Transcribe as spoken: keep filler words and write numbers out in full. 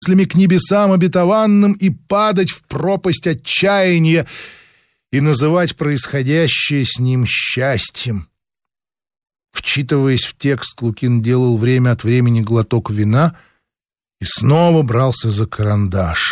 мыслями к небесам обетованным и падать в пропасть отчаяния и называть происходящее с ним счастьем. Вчитываясь в текст, Лукин делал время от времени глоток вина и снова брался за карандаш.